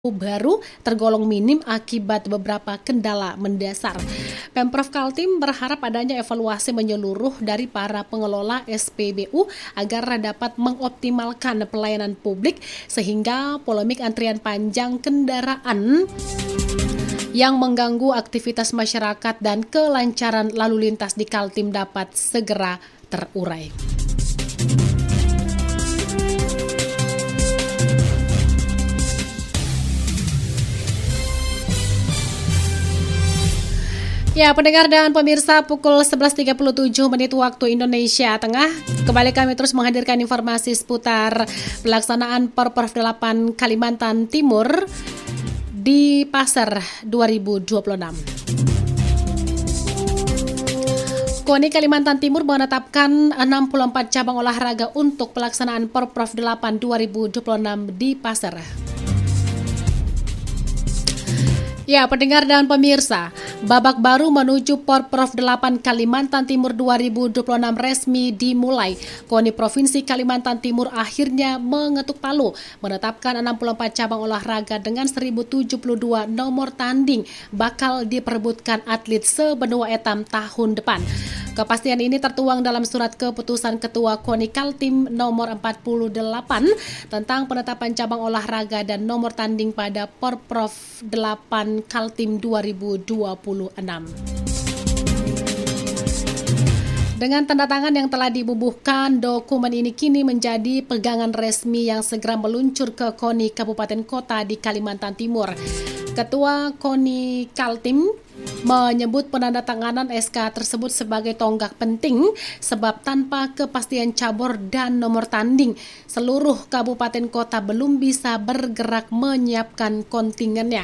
baru tergolong minim akibat beberapa kendala mendasar. Pemprov Kaltim berharap adanya evaluasi menyeluruh dari para pengelola SPBU agar dapat mengoptimalkan pelayanan publik sehingga polemik antrian panjang kendaraan yang mengganggu aktivitas masyarakat dan kelancaran lalu lintas di Kaltim dapat segera terurai. Ya, pendengar dan pemirsa, pukul 11.37 menit waktu Indonesia Tengah. Kembali kami terus menghadirkan informasi seputar pelaksanaan Porprov 8 Kalimantan Timur di Pasar 2026. KONI Kalimantan Timur menetapkan 64 cabang olahraga untuk pelaksanaan Porprov 8 2026 di Pasar. Ya, pendengar dan pemirsa, babak baru menuju Porprov 8 Kalimantan Timur 2026 resmi dimulai. KONI Provinsi Kalimantan Timur akhirnya mengetuk palu, menetapkan 64 cabang olahraga dengan 1072 nomor tanding bakal diperebutkan atlet sebenua etam tahun depan. Kepastian ini tertuang dalam surat keputusan Ketua KONI Kaltim nomor 48 tentang penetapan cabang olahraga dan nomor tanding pada Porprov 8 Kaltim 2026. Dengan tanda tangan yang telah dibubuhkan, dokumen ini kini menjadi pegangan resmi yang segera meluncur ke KONI Kabupaten Kota di Kalimantan Timur. Ketua KONI Kaltim menyebut penandatanganan SK tersebut sebagai tonggak penting sebab tanpa kepastian cabur dan nomor tanding, seluruh kabupaten kota belum bisa bergerak menyiapkan kontingennya.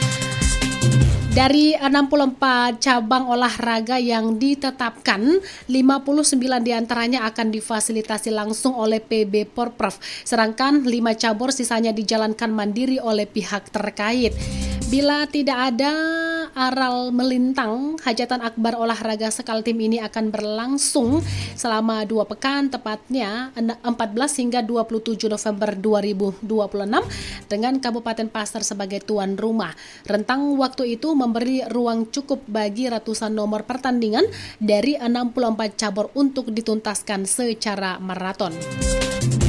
Dari 64 cabang olahraga yang ditetapkan, 59 diantaranya akan difasilitasi langsung oleh PB Porprov, sedangkan 5 cabur sisanya dijalankan mandiri oleh pihak terkait. Bila tidak ada aral melintang, hajatan akbar olahraga sekaltim ini akan berlangsung selama 2 pekan, tepatnya 14 hingga 27 November 2026 dengan Kabupaten Pasar sebagai tuan rumah. Rentang waktu itu memberi ruang cukup bagi ratusan nomor pertandingan dari 64 cabur untuk dituntaskan secara maraton.